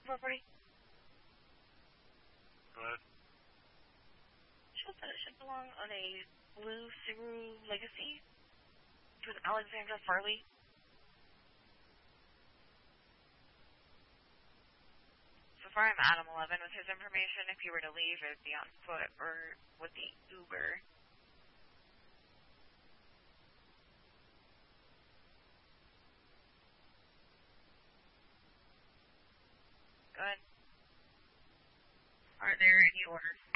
property? Go ahead. Should belong on a blue Subaru Legacy to an Alexandra Farley. So far, I'm Adam 11 with his information. If you were to leave, it would be on foot or with the Uber. Good. Are there any orders?